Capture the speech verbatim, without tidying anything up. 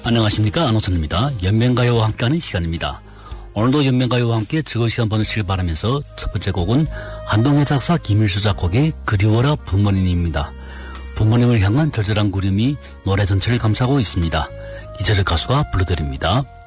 안녕하십니까, 안호선입니다. 연맹가요와 함께하는 시간입니다. 오늘도 연맹가요와 함께 즐거운 시간 보내시길 바라면서 첫 번째 곡은 한동희 작사 김일수 작곡의 그리워라 부모님입니다. 부모님을 향한 절절한 그림이 노래 전체를 감싸고 있습니다. 이재석 가수가 불러드립니다.